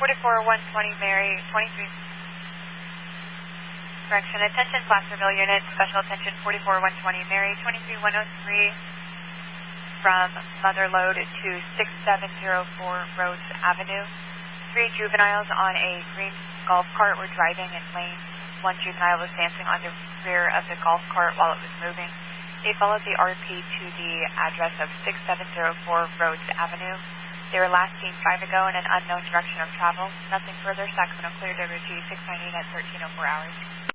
44-120 Mary, 23. Correction, attention Placerville unit, special attention 44-120 Mary, 23103 from Mother Lode to 6704 Rhodes Avenue. 3 juveniles on a green golf cart were driving in lanes. 1 juvenile was dancing on the rear of the golf cart while it was moving. They followed the RP to the address of 6704 Rhodes Avenue. They were last seen 5 ago in an unknown direction of travel. Nothing further. Sacramento clear WG 698 at 1304 hours.